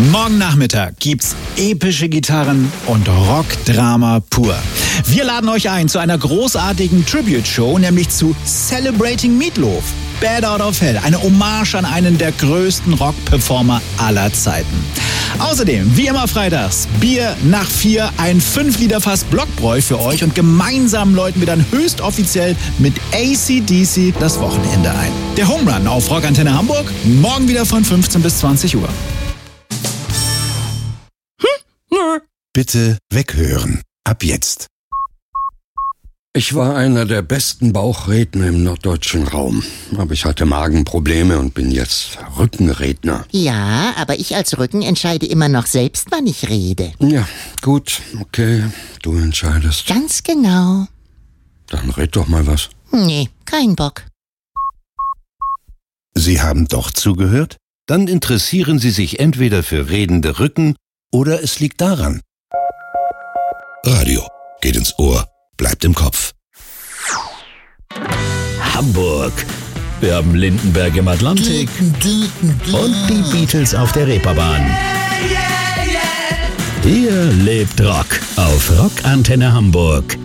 Morgen Nachmittag gibt's epische Gitarren und Rockdrama pur. Wir laden euch ein zu einer großartigen Tribute-Show, nämlich zu Celebrating Meatloaf. Bad Out of Hell, eine Hommage an einen der größten Rock-Performer aller Zeiten. Außerdem, wie immer freitags, Bier nach 4, ein 5-Liter-Fass Blockbräu für euch und gemeinsam läuten wir dann höchst offiziell mit AC/DC das Wochenende ein. Der Home Run auf Rockantenne Hamburg, morgen wieder von 15 bis 20 Uhr. Bitte weghören. Ab jetzt. Ich war einer der besten Bauchredner im norddeutschen Raum. Aber ich hatte Magenprobleme und bin jetzt Rückenredner. Ja, aber ich als Rücken entscheide immer noch selbst, wann ich rede. Ja, gut, okay, du entscheidest. Ganz genau. Dann red doch mal was. Nee, kein Bock. Sie haben doch zugehört? Dann interessieren Sie sich entweder für redende Rücken oder es liegt daran. Radio geht ins Ohr, bleibt im Kopf. Hamburg. Wir haben Lindenberg im Atlantik und die Beatles auf der Reeperbahn. Hier lebt Rock auf Rockantenne Hamburg.